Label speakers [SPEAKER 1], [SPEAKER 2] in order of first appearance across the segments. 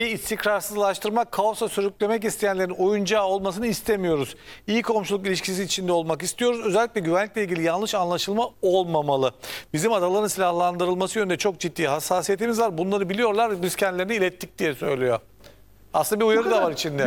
[SPEAKER 1] İstikrarsızlaştırmak, kaosa sürüklemek isteyenlerin oyuncağı olmasını istemiyoruz. İyi komşuluk ilişkisi içinde olmak istiyoruz. Özellikle güvenlikle ilgili yanlış anlaşılma olmamalı. Bizim adaların silahlandırılması yönünde çok ciddi hassasiyetimiz var. Bunları biliyorlar, biz kendilerine ilettik diye söylüyor. Aslında bir uyarı da var içinde.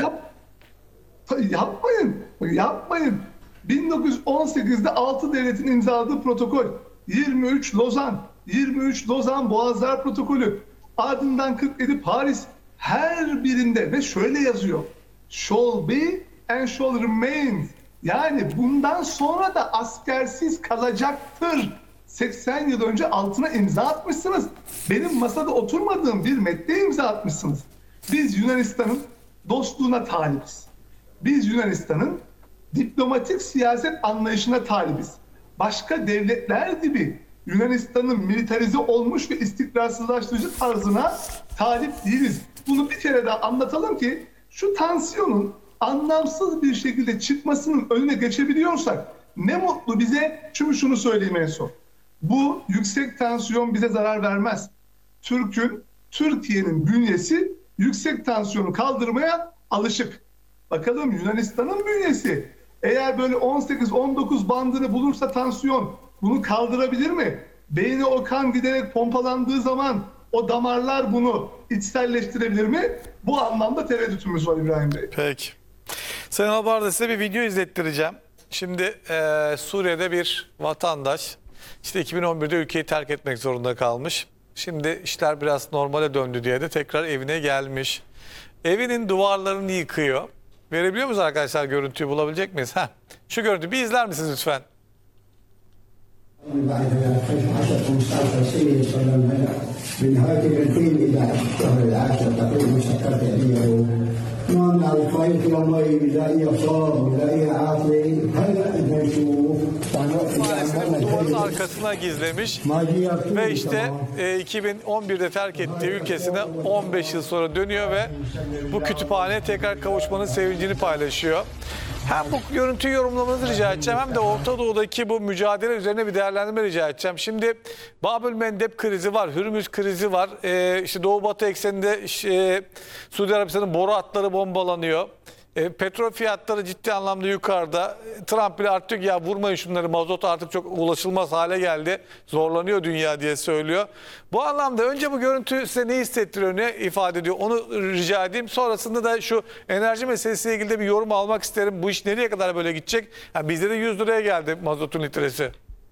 [SPEAKER 2] Yapmayın. 1918'de 6 devletin imzaladığı protokol. 23 Lozan Boğazlar Protokolü. Ardından 47 Paris. Her birinde ve şöyle yazıyor. Shall be and shall remain. Yani bundan sonra da askersiz kalacaktır. 80 yıl önce altına imza atmışsınız. Benim masada oturmadığım bir metne imza atmışsınız. Biz Yunanistan'ın dostluğuna talibiz. Biz Yunanistan'ın diplomatik siyaset anlayışına talibiz. Başka devletler gibi Yunanistan'ın militarize olmuş ve istikrarsızlaştırıcı tarzına talip değiliz. Bunu bir kere daha anlatalım ki şu tansiyonun anlamsız bir şekilde çıkmasının önüne geçebiliyorsak ne mutlu bize. Çünkü şunu söyleyeyim en son. Bu yüksek tansiyon bize zarar vermez. Türkiye'nin bünyesi yüksek tansiyonu kaldırmaya alışık. Bakalım Yunanistan'ın bünyesi eğer böyle 18-19 bandını bulursa tansiyon bunu kaldırabilir mi? Beyni o kan giderek pompalandığı zaman o damarlar bunu içselleştirebilir mi? Bu anlamda tereddütümüz var İbrahim Bey.
[SPEAKER 1] Peki. Sayın Albar'da size bir video izlettireceğim. Şimdi Suriye'de bir vatandaş işte 2011'de ülkeyi terk etmek zorunda kalmış. Şimdi işler biraz normale döndü diye de tekrar evine gelmiş. Evinin duvarlarını yıkıyor. Verebiliyor muyuz arkadaşlar, görüntüyü bulabilecek miyiz? Şu görüntüyü bir izler misiniz lütfen? Duvarın arkasına gizlemiş ve işte 2011'de terk ettiği ülkesine 15 yıl sonra dönüyor ve bu kütüphaneye tekrar kavuşmanın sevincini paylaşıyor. Hem bu görüntüyü yorumlamanızı rica edeceğim hem de Orta Doğu'daki bu mücadele üzerine bir değerlendirme rica edeceğim. Şimdi Babül Mendeb krizi var, Hürmüz krizi var. İşte Doğu Batı ekseninde Suudi Arabistan'ın boru hatları bombalanıyor. Petrol fiyatları ciddi anlamda yukarıda. Trump bile artık ya vurmayın şunları, mazot artık çok ulaşılmaz hale geldi. Zorlanıyor dünya diye söylüyor. Bu anlamda önce bu görüntü size ne hissettiriyor, ne ifade ediyor onu rica edeyim. Sonrasında da şu enerji meselesiyle ilgili de bir yorum almak isterim. Bu iş nereye kadar böyle gidecek? Yani bizde de 100 liraya geldi mazotun litresi.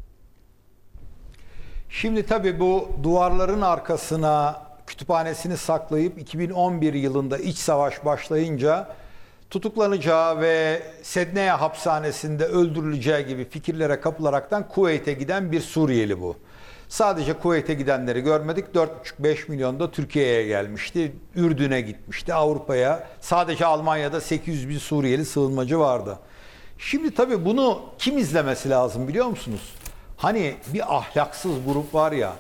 [SPEAKER 3] Şimdi tabii bu duvarların arkasına kütüphanesini saklayıp 2011 yılında iç savaş başlayınca tutuklanacağı ve Sedneya hapishanesinde öldürüleceği gibi fikirlere kapılaraktan Kuveyt'e giden bir Suriyeli bu. Sadece Kuveyt'e gidenleri görmedik. 4,5-5 milyon da Türkiye'ye gelmişti. Ürdün'e gitmişti, Avrupa'ya. Sadece Almanya'da 800 bin Suriyeli sığınmacı vardı. Şimdi tabii bunu kim izlemesi lazım biliyor musunuz? Hani bir ahlaksız grup var ya,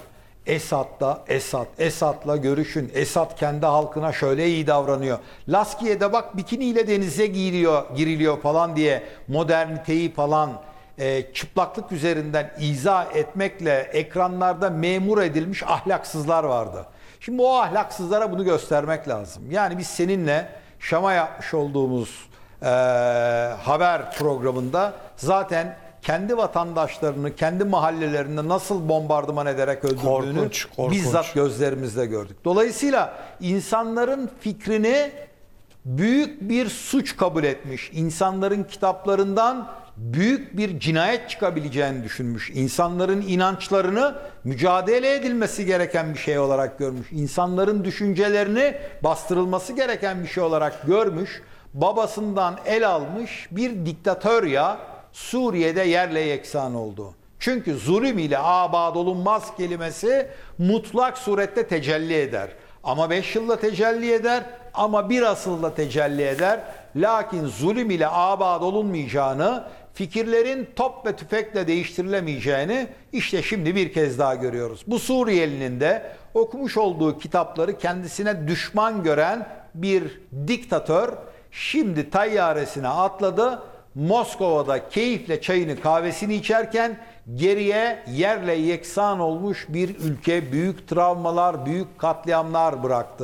[SPEAKER 3] Esad'la görüşün. Esad kendi halkına şöyle iyi davranıyor. Laskiye'de bak bikiniyle denize giriliyor falan diye moderniteyi falan çıplaklık üzerinden izah etmekle ekranlarda memur edilmiş ahlaksızlar vardı. Şimdi o ahlaksızlara bunu göstermek lazım. Yani biz seninle Şam'a yapmış olduğumuz haber programında zaten kendi vatandaşlarını, kendi mahallelerinde nasıl bombardıman ederek öldürdüğünü
[SPEAKER 1] korkunç.
[SPEAKER 3] bizzat gözlerimizle gördük. Dolayısıyla insanların fikrini büyük bir suç kabul etmiş, insanların kitaplarından büyük bir cinayet çıkabileceğini düşünmüş, insanların inançlarını mücadele edilmesi gereken bir şey olarak görmüş, insanların düşüncelerini bastırılması gereken bir şey olarak görmüş, babasından el almış bir diktatör ya Suriye'de yerle yeksan oldu. Çünkü zulüm ile abad olunmaz kelimesi mutlak surette tecelli eder. Ama 5 yılda tecelli eder, ama bir asılda tecelli eder. Lakin zulüm ile abad olunmayacağını, fikirlerin top ve tüfekle değiştirilemeyeceğini işte şimdi bir kez daha görüyoruz. Bu Suriyelinin de okumuş olduğu kitapları kendisine düşman gören bir diktatör şimdi tayyaresine atladı. Moskova'da keyifle çayını kahvesini içerken geriye yerle yeksan olmuş bir ülke büyük travmalar, büyük katliamlar bıraktı.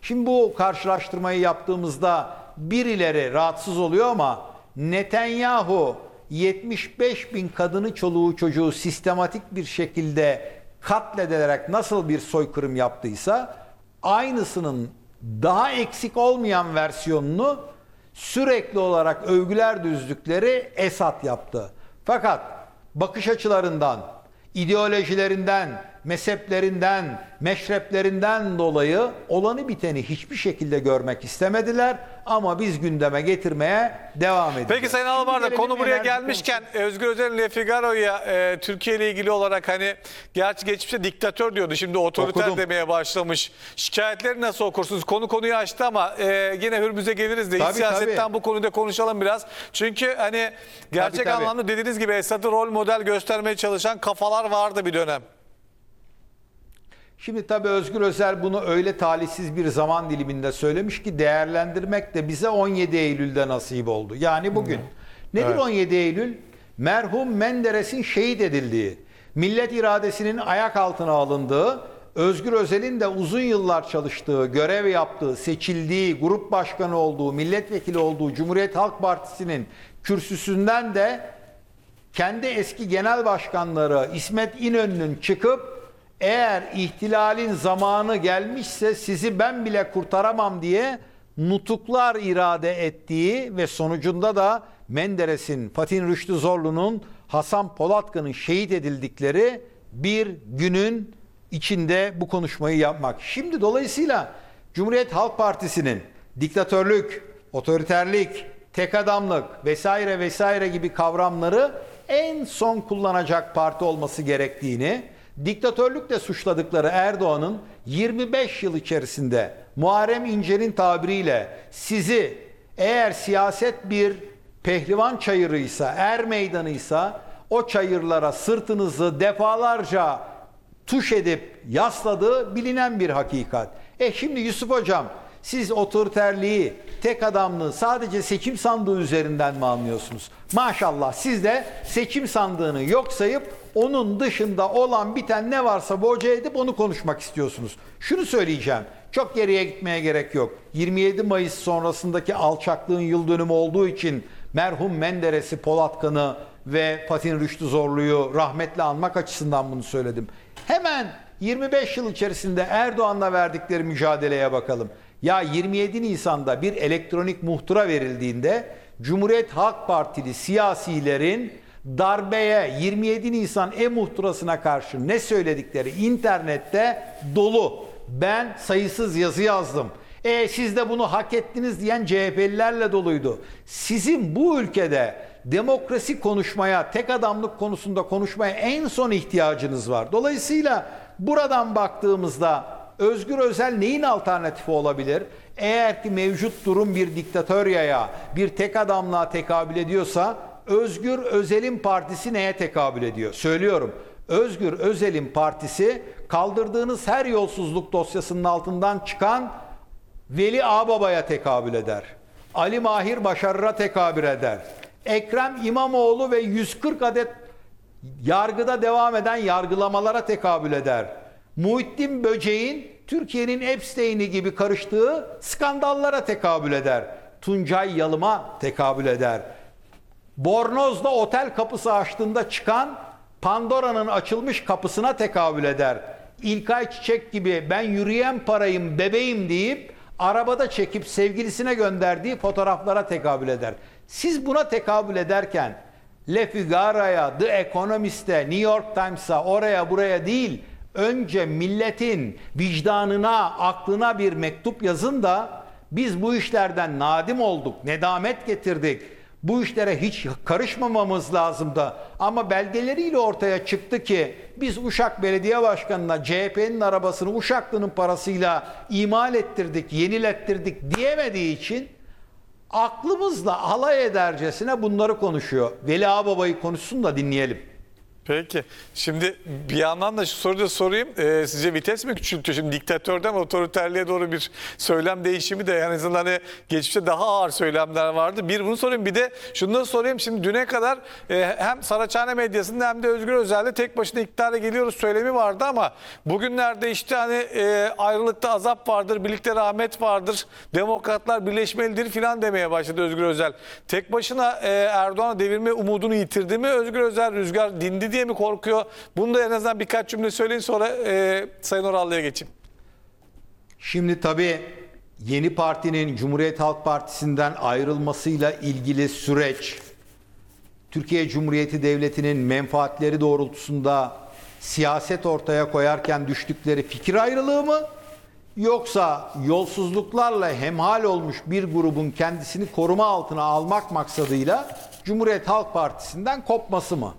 [SPEAKER 3] Şimdi bu karşılaştırmayı yaptığımızda birileri rahatsız oluyor ama Netanyahu 75 bin kadını, çoluğu, çocuğu sistematik bir şekilde katledilerek nasıl bir soykırım yaptıysa aynısının daha eksik olmayan versiyonunu sürekli olarak övgüler düzdükleri Esad yaptı. Fakat bakış açılarından, ideolojilerinden, mezheplerinden, meşreplerinden dolayı olanı biteni hiçbir şekilde görmek istemediler ama biz gündeme getirmeye devam ediyoruz.
[SPEAKER 1] Peki Sayın Albarda, konu buraya gelmişken Özgür Özel'in Le Figaro'ya Türkiye ile ilgili olarak hani gerçi geçmişte diktatör diyordu, şimdi otoriter
[SPEAKER 3] Okudum.
[SPEAKER 1] demeye başlamış. Şikayetleri nasıl okursunuz? Konuyu açtı ama yine Hürmüz'e geliriz de iç siyasetten bu konuda konuşalım biraz. Çünkü hani gerçek anlamda dediğiniz gibi Esad'ı rol model göstermeye çalışan kafalar vardı bir dönem.
[SPEAKER 3] Şimdi tabii Özgür Özel bunu öyle talihsiz bir zaman diliminde söylemiş ki değerlendirmek de bize 17 Eylül'de nasip oldu. Yani bugün. Nedir 17 Eylül? Merhum Menderes'in şehit edildiği, millet iradesinin ayak altına alındığı, Özgür Özel'in de uzun yıllar çalıştığı, görev yaptığı, seçildiği, grup başkanı olduğu, milletvekili olduğu Cumhuriyet Halk Partisi'nin kürsüsünden de kendi eski genel başkanları İsmet İnönü'nün çıkıp eğer ihtilalin zamanı gelmişse sizi ben bile kurtaramam diye nutuklar irade ettiği ve sonucunda da Menderes'in, Fatih Rüştü Zorlu'nun, Hasan Polatkan'ın şehit edildikleri bir günün içinde bu konuşmayı yapmak. Şimdi dolayısıyla Cumhuriyet Halk Partisi'nin diktatörlük, otoriterlik, tek adamlık vesaire vesaire gibi kavramları en son kullanacak parti olması gerektiğini, diktatörlükle suçladıkları Erdoğan'ın 25 yıl içerisinde Muharrem İnce'nin tabiriyle sizi eğer siyaset bir pehlivan çayırıysa, er meydanıysa o çayırlara sırtınızı defalarca tuş edip yasladığı bilinen bir hakikat. Şimdi Yusuf Hocam, siz otoriterliği, tek adamlığı sadece seçim sandığı üzerinden mi anlıyorsunuz? Maşallah siz de seçim sandığını yok sayıp onun dışında olan biten ne varsa boca edip onu konuşmak istiyorsunuz. Şunu söyleyeceğim. Çok geriye gitmeye gerek yok. 27 Mayıs sonrasındaki alçaklığın yıl dönümü olduğu için merhum Menderes'i, Polatkan'ı ve Fatih Rüştü Zorlu'yu rahmetle anmak açısından bunu söyledim. Hemen 25 yıl içerisinde Erdoğan'la verdikleri mücadeleye bakalım. Ya 27 Nisan'da bir elektronik muhtıra verildiğinde Cumhuriyet Halk Partili siyasilerin darbeye 27 Nisan e-muhtırasına karşı ne söyledikleri internette dolu. Ben sayısız yazı yazdım. Siz de bunu hak ettiniz diyen CHP'lilerle doluydu. Sizin bu ülkede demokrasi konuşmaya, tek adamlık konusunda konuşmaya en son ihtiyacınız var. Dolayısıyla buradan baktığımızda Özgür Özel neyin alternatifi olabilir? Eğer ki mevcut durum bir diktatöryaya, bir tek adamlığa tekabül ediyorsa Özgür Özel'in partisi neye tekabül ediyor? Söylüyorum. Özgür Özel'in partisi kaldırdığınız her yolsuzluk dosyasının altından çıkan Veli Ağbaba'ya tekabül eder. Ali Mahir Başarır'a tekabül eder. Ekrem İmamoğlu ve 140 adet yargıda devam eden yargılamalara tekabül eder. Muhittin Böceğin Türkiye'nin Epstein'i gibi karıştığı skandallara tekabül eder. Tuncay Yalım'a tekabül eder. Bornoz'da otel kapısı açtığında çıkan Pandora'nın açılmış kapısına tekabül eder. İlkay Çiçek gibi ben yürüyen parayım bebeğim deyip arabada çekip sevgilisine gönderdiği fotoğraflara tekabül eder. Siz buna tekabül ederken Le Figaro'ya, The Economist'e, New York Times'a, oraya buraya değil, önce milletin vicdanına, aklına bir mektup yazın da biz bu işlerden nadim olduk, nedamet getirdik. Bu işlere hiç karışmamamız lazımdı. Ama belgeleriyle ortaya çıktı ki biz Uşak Belediye Başkanı'na CHP'nin arabasını Uşaklı'nın parasıyla imal ettirdik, yenilettirdik diyemediği için aklımızla alay edercesine bunları konuşuyor. Veli Ağbaba'yı konuşsun da dinleyelim.
[SPEAKER 1] Peki. Şimdi bir yandan da şu soruyu da sorayım. Sizce vites mi küçültüyor? Şimdi diktatörden otoriterliğe doğru bir söylem değişimi de, yani en azından hani geçmişte daha ağır söylemler vardı. Bir bunu sorayım. Bir de şunu da sorayım. Şimdi düne kadar hem Saraçhane medyasında hem de Özgür Özel'de tek başına iktidara geliyoruz söylemi vardı ama bugünlerde işte hani ayrılıkta azap vardır, birlikte rahmet vardır, demokratlar birleşmelidir filan demeye başladı Özgür Özel. Tek başına Erdoğan'ı devirme umudunu yitirdi mi Özgür Özel? Rüzgar dindi diye mi korkuyor? Bunu da en azından birkaç cümle söyleyin, sonra Sayın Orallı'ya geçeyim.
[SPEAKER 3] Şimdi tabii yeni partinin Cumhuriyet Halk Partisi'nden ayrılmasıyla ilgili süreç, Türkiye Cumhuriyeti Devleti'nin menfaatleri doğrultusunda siyaset ortaya koyarken düştükleri fikir ayrılığı mı? Yoksa yolsuzluklarla hemhal olmuş bir grubun kendisini koruma altına almak maksadıyla Cumhuriyet Halk Partisi'nden kopması mı?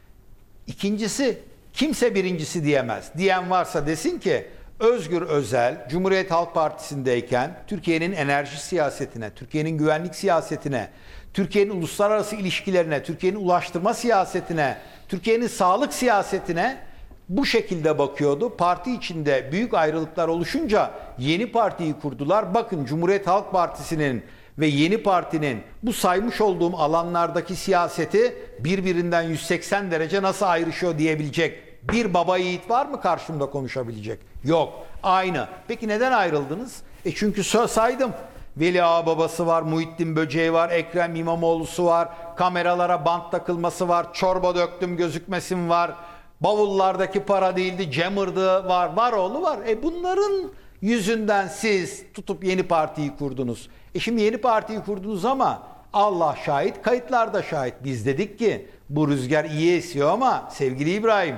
[SPEAKER 3] İkincisi, kimse birincisi diyemez. Diyen varsa desin ki Özgür Özel Cumhuriyet Halk Partisi'ndeyken Türkiye'nin enerji siyasetine, Türkiye'nin güvenlik siyasetine, Türkiye'nin uluslararası ilişkilerine, Türkiye'nin ulaştırma siyasetine, Türkiye'nin sağlık siyasetine bu şekilde bakıyordu. Parti içinde büyük ayrılıklar oluşunca yeni partiyi kurdular. Bakın Cumhuriyet Halk Partisi'nin ve yeni partinin bu saymış olduğum alanlardaki siyaseti birbirinden 180 derece nasıl ayrışıyor diyebilecek bir baba yiğit var mı karşımda konuşabilecek? Yok. Aynı. Peki neden ayrıldınız? Çünkü saydım. Veli Ağababası var, Muhittin Böceği var, Ekrem İmamoğlu'su var, kameralara bant takılması var, çorba döktüm gözükmesin var, bavullardaki para değildi, Cemır'dı var, oğlu var. Bunların yüzünden siz tutup yeni partiyi kurdunuz. Şimdi yeni partiyi kurdunuz ama Allah şahit, kayıtlar da şahit. Biz dedik ki bu rüzgar iyi esiyor ama sevgili İbrahim,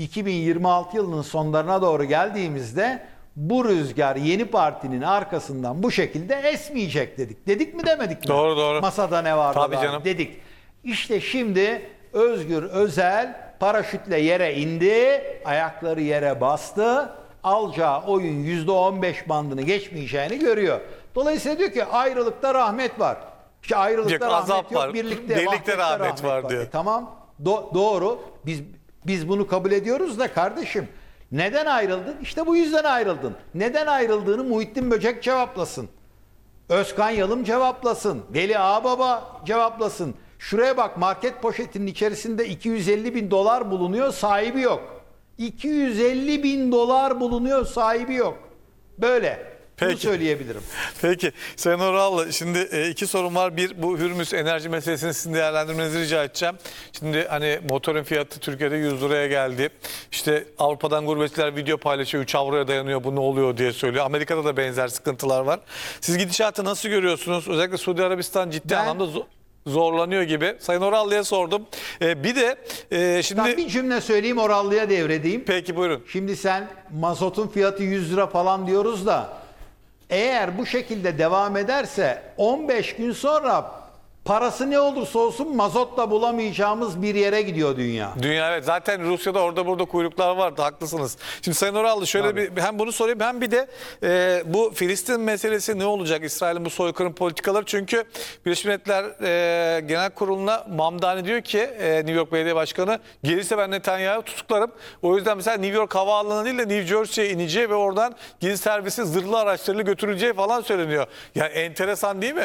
[SPEAKER 3] 2026 yılının sonlarına doğru geldiğimizde bu rüzgar yeni partinin arkasından bu şekilde esmeyecek dedik. Dedik mi demedik mi?
[SPEAKER 1] Doğru doğru.
[SPEAKER 3] Masada ne var?
[SPEAKER 1] Tabii canım.
[SPEAKER 3] Dedik. İşte şimdi Özgür Özel paraşütle yere indi, ayakları yere bastı, alacağı oyun %15 bandını geçmeyeceğini görüyor. Dolayısıyla diyor ki ayrılıkta rahmet var. İşte ayrılıkta
[SPEAKER 1] yok,
[SPEAKER 3] rahmet
[SPEAKER 1] azap
[SPEAKER 3] yok,
[SPEAKER 1] var.
[SPEAKER 3] birlikte
[SPEAKER 1] rahmet var diyor.
[SPEAKER 3] Tamam, doğru. Biz bunu kabul ediyoruz da kardeşim. Neden ayrıldın? İşte bu yüzden ayrıldın. Neden ayrıldığını Muhittin Böcek cevaplasın. Özkan Yalım cevaplasın. Veli Ağababa cevaplasın. Şuraya bak, market poşetinin içerisinde 250 bin dolar bulunuyor, sahibi yok. 250 bin dolar bulunuyor, sahibi yok. Böyle. Bunu söyleyebilirim.
[SPEAKER 1] Peki Sayın Orallı, şimdi iki sorum var. Bir, bu Hürmüz enerji meselesini sizin değerlendirmenizi rica edeceğim. Şimdi hani motorun fiyatı Türkiye'de 100 liraya geldi. İşte Avrupa'dan gurbetçiler video paylaşıyor, 3 avroya dayanıyor, bu ne oluyor diye söylüyor. Amerika'da da benzer sıkıntılar var. Siz gidişatı nasıl görüyorsunuz? Özellikle Suudi Arabistan ciddi anlamda zorlanıyor gibi. Sayın Orallı'ya sordum. Bir de şimdi...
[SPEAKER 3] Bir cümle söyleyeyim, Orallı'ya devredeyim.
[SPEAKER 1] Peki buyurun.
[SPEAKER 3] Şimdi sen mazotun fiyatı 100 lira falan diyoruz da eğer bu şekilde devam ederse 15 gün sonra parası ne olursa olsun mazotla bulamayacağımız bir yere gidiyor dünya.
[SPEAKER 1] Dünya, evet. Zaten Rusya'da orada burada kuyruklar vardı. Haklısınız. Şimdi Sayın Orallı şöyle bir hem bunu sorayım hem bir de bu Filistin meselesi ne olacak? İsrail'in bu soykırım politikaları. Çünkü Birleşmiş Milletler Genel Kurulu'na Mamdani diyor ki New York Belediye Başkanı, gelirse ben Netanyahu'yu tutuklarım. O yüzden mesela New York havaalanına değil de New Jersey'ye ineceği ve oradan gizli servisi zırhlı araçlarıyla götürüleceği falan söyleniyor. Yani enteresan değil mi?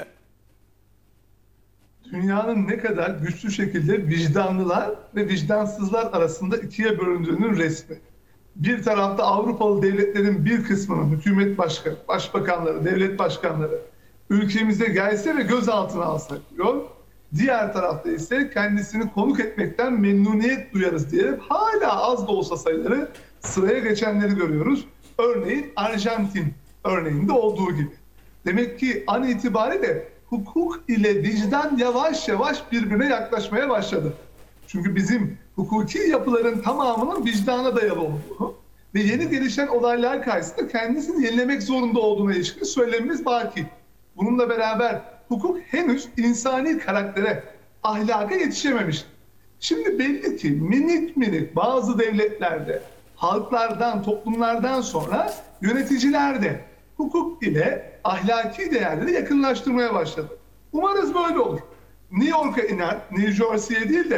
[SPEAKER 2] Dünyanın ne kadar güçlü şekilde vicdanlılar ve vicdansızlar arasında ikiye bölündüğünün resmi. Bir tarafta Avrupalı devletlerin bir kısmının hükümet başbakanları, devlet başkanları ülkemize gelse ve gözaltına alsak diyor. Diğer tarafta ise kendisini konuk etmekten memnuniyet duyarız diye hala az da olsa sayıları sıraya geçenleri görüyoruz. Örneğin Arjantin örneğinde olduğu gibi. Demek ki an itibariyle hukuk ile vicdan yavaş yavaş birbirine yaklaşmaya başladı. Çünkü bizim hukuki yapıların tamamının vicdana dayalı olduğunu ve yeni gelişen olaylar karşısında kendisini yenilemek zorunda olduğuna ilişkin söylemimiz var ki, bununla beraber hukuk henüz insani karaktere, ahlaka yetişememiştir. Şimdi belli ki minik minik bazı devletlerde, halklardan, toplumlardan sonra yöneticiler de hukuk ile ahlaki değerleri yakınlaştırmaya başladı. Umarız böyle olur. New York'a iner, New Jersey'ye değil de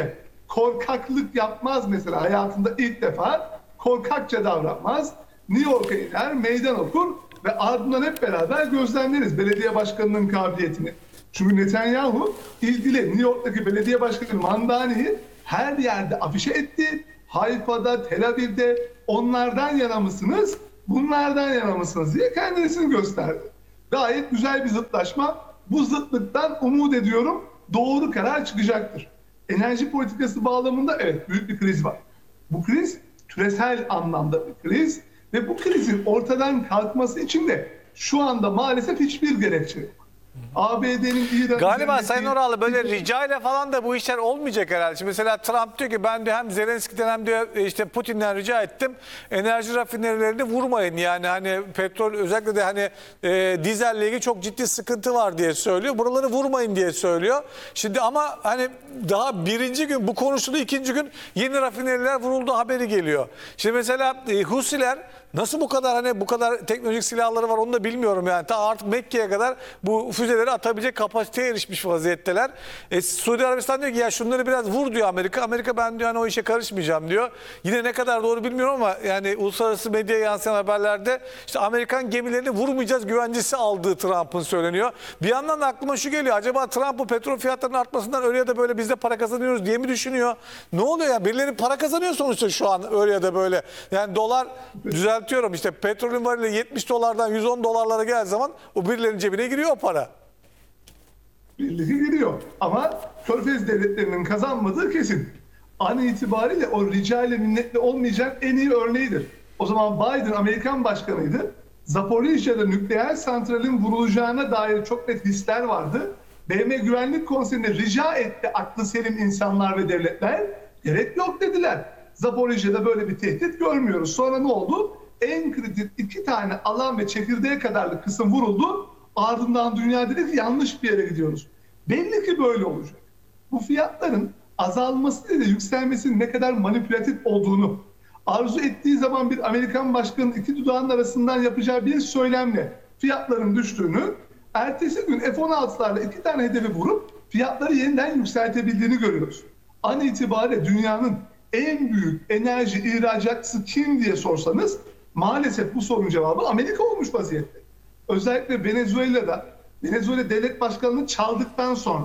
[SPEAKER 2] korkaklık yapmaz mesela, hayatında ilk defa korkakça davranmaz. New York'a iner, meydan okur ve ardından hep beraber gözlemleriz belediye başkanının kabiliyetini. Çünkü Netanyahu ilgili New York'taki belediye başkanı Mandani'yi her yerde afişe etti. Hayfa'da, Tel Aviv'de onlardan yana mısınız, bunlardan yana mısınız diye kendisini gösterdi. Gayet güzel bir zıtlaşma. Bu zıtlıktan umut ediyorum doğru karar çıkacaktır. Enerji politikası bağlamında evet büyük bir kriz var. Bu kriz küresel anlamda bir kriz ve bu krizin ortadan kalkması için de şu anda maalesef hiçbir gerekçe yok. ABD'nin İran
[SPEAKER 1] Galiba Sayın Oralı böyle rica ile falan da bu işler olmayacak herhalde. Şimdi mesela Trump diyor ki ben de hem Zelenski'den hem de işte Putin'den rica ettim. Enerji rafinerilerini vurmayın. Yani hani petrol özellikle de hani dizelle ilgili çok ciddi sıkıntı var diye söylüyor. Buraları vurmayın diye söylüyor. Şimdi ama hani daha birinci gün bu konuşuldu, ikinci gün yeni rafineriler vuruldu haberi geliyor. Şimdi mesela Husiler nasıl bu kadar hani bu kadar teknolojik silahları var onu da bilmiyorum yani. Ta artık Mekke'ye kadar bu füzeleri atabilecek kapasiteye erişmiş vaziyetteler. Suudi Arabistan diyor ki ya şunları biraz vur diyor Amerika. Amerika ben diyor hani o işe karışmayacağım diyor. Yine ne kadar doğru bilmiyorum ama yani uluslararası medyaya yansıyan haberlerde işte Amerikan gemilerini vurmayacağız güvencesi aldığı Trump'ın söyleniyor. Bir yandan da aklıma şu geliyor. Acaba Trump bu petrol fiyatlarının artmasından öyle ya da böyle biz de para kazanıyoruz diye mi düşünüyor? Ne oluyor ya? Birileri para kazanıyor sonuçta şu an öyle ya da böyle. Yani dolar düzeltiyorum işte petrolün varili 70 dolardan 110 dolarlara geldiği zaman o birilerinin cebine giriyor o para.
[SPEAKER 2] Birliği giriyor. Ama Körfez devletlerinin kazanmadığı kesin. An itibariyle o rica ile minnetli olmayacak en iyi örneğidir. O zaman Biden Amerikan başkanıydı. Zaporijya'da nükleer santralin vurulacağına dair çok net hisler vardı. BM Güvenlik Konseyi'nde rica etti aklı selim insanlar ve devletler. Gerek yok dediler. Zaporijya'da böyle bir tehdit görmüyoruz. Sonra ne oldu? En kritik 2 tane alan ve çekirdeğe kadarlık kısım vuruldu. Ardından dünya dedi ki yanlış bir yere gidiyoruz. Belli ki böyle olacak. Bu fiyatların azalması ile yükselmesinin ne kadar manipülatif olduğunu arzu ettiği zaman bir Amerikan başkanının 2 dudağının arasından yapacağı bir söylemle fiyatların düştüğünü, ertesi gün F-16'larla 2 tane hedefi vurup fiyatları yeniden yükseltebildiğini görüyoruz. An itibariyle dünyanın en büyük enerji ihracatçısı kim diye sorsanız maalesef bu sorunun cevabı Amerika olmuş vaziyette. Özellikle Venezuela devlet başkanlığını çaldıktan sonra,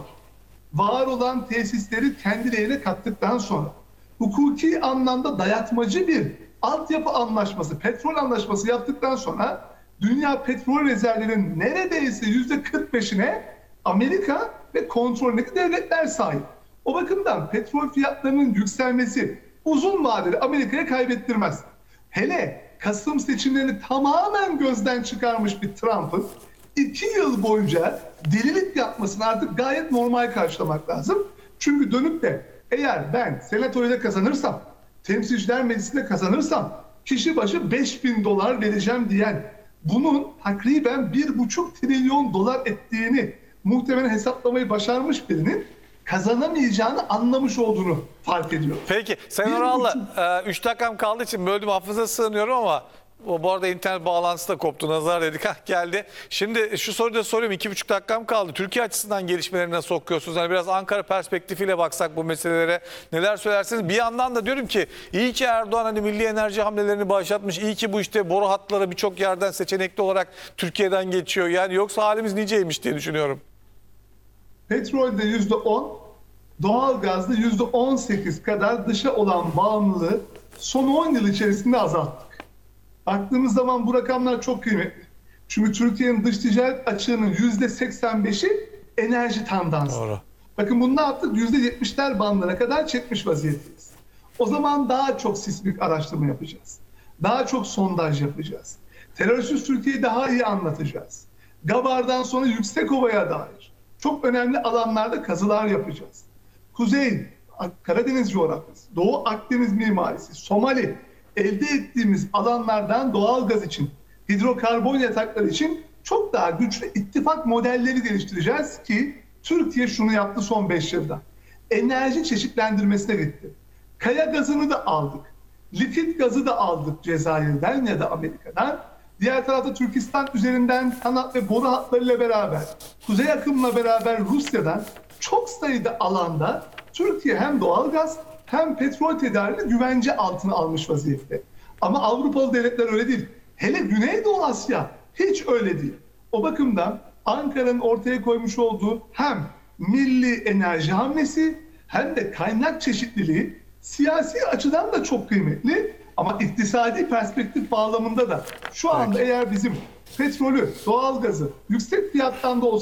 [SPEAKER 2] var olan tesisleri kendi lehine kattıktan sonra, hukuki anlamda dayatmacı bir altyapı anlaşması, petrol anlaşması yaptıktan sonra dünya petrol rezervlerinin neredeyse %45'ine Amerika ve kontrolündeki devletler sahip. O bakımdan petrol fiyatlarının yükselmesi uzun vadede Amerika'ya kaybettirmez. Hele Kasım seçimlerini tamamen gözden çıkarmış bir Trump'ın 2 yıl boyunca delilik yapmasını artık gayet normal karşılamak lazım. Çünkü dönüp de eğer ben senatoyla kazanırsam, temsilciler meclisinde kazanırsam kişi başı $5.000 vereceğim diyen, bunun takriben 1,5 trilyon dolar ettiğini muhtemelen hesaplamayı başarmış birinin kazanamayacağını anlamış olduğunu fark ediyor.
[SPEAKER 1] Peki Sayın Oralı 3 dakikam kaldığı için böldüm affınıza sığınıyorum ama bu arada internet bağlantısı da koptu nazar dedik geldi. Şimdi şu soruyu da soruyorum 2,5 dakikam kaldı. Türkiye açısından gelişmeleri nasıl okuyorsunuz? Hani biraz Ankara perspektifiyle baksak bu meselelere neler söylersiniz? Bir yandan da diyorum ki iyi ki Erdoğan hani milli enerji hamlelerini başlatmış. İyi ki bu işte boru hatları birçok yerden seçenekli olarak Türkiye'den geçiyor. Yani yoksa halimiz niceymiş diye düşünüyorum.
[SPEAKER 2] Petrolde %10, doğalgazda %18 kadar dışa olan bağımlılığı son 10 yıl içerisinde azalttık. Baktığımız zaman bu rakamlar çok kıymetli. Çünkü Türkiye'nin dış ticaret açığının %85'i enerji tandansı.
[SPEAKER 1] Doğru.
[SPEAKER 2] Bakın bunu ne yaptık? %70'ler bandına kadar çekmiş vaziyetteyiz. O zaman daha çok sismik araştırma yapacağız. Daha çok sondaj yapacağız. Terörsüz Türkiye'yi daha iyi anlatacağız. Gabar'dan sonra Yüksekova'ya dair çok önemli alanlarda kazılar yapacağız. Kuzey, Karadeniz coğrafyası, Doğu Akdeniz mimarisi, Somali, elde ettiğimiz alanlardan doğal gaz için, hidrokarbon yatakları için çok daha güçlü ittifak modelleri geliştireceğiz ki Türkiye şunu yaptı son 5 yılda. Enerji çeşitlendirmesine gitti. Kaya gazını da aldık. Likit gazı da aldık Cezayir'den ya da Amerika'dan. Diğer tarafta Türkistan üzerinden kanat ve boru hatlarıyla beraber, kuzey akımla beraber Rusya'dan çok sayıda alanda Türkiye hem doğalgaz hem petrol tedariğini güvence altına almış vaziyette. Ama Avrupalı devletler öyle değil. Hele Güneydoğu Asya hiç öyle değil. O bakımdan Ankara'nın ortaya koymuş olduğu hem milli enerji hamlesi hem de kaynak çeşitliliği siyasi açıdan da çok kıymetli. Ama iktisadi perspektif bağlamında da şu anda eğer bizim petrolü, doğalgazı yüksek fiyattan da olsa